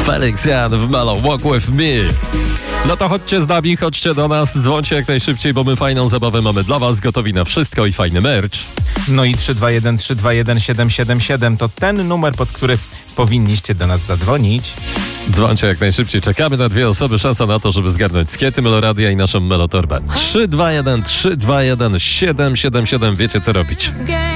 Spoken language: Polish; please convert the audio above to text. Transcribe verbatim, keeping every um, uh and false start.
Felix Jan w Melo, Walk With Me. No to chodźcie z nami, chodźcie do nas, dzwońcie jak najszybciej, bo my fajną zabawę mamy dla was, gotowi na wszystko i fajny merch. No i trzy dwa jeden trzy dwa jeden siedem siedem siedem to ten numer, pod który powinniście do nas zadzwonić. Dzwońcie jak najszybciej, czekamy na dwie osoby, szansa na to, żeby zgarnąć skiety Meloradia i naszą Melotorbę. trzy dwa jeden trzy dwa jeden siedem siedem siedem, wiecie co robić.